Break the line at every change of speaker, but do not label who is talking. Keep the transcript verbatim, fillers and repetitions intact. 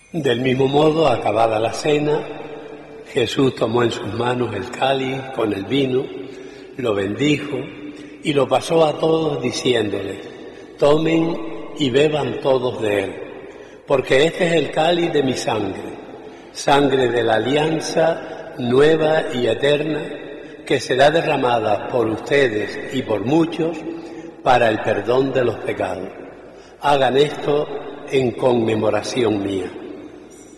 Del mismo modo, acabada la cena, Jesús tomó en sus manos el cáliz con el vino, lo bendijo y lo pasó a todos diciéndoles: tomen y beban todos de él, porque este es el cáliz de mi sangre, sangre de la alianza nueva y eterna, que será derramada por ustedes y por muchos para el perdón de los pecados. Hagan esto en conmemoración mía.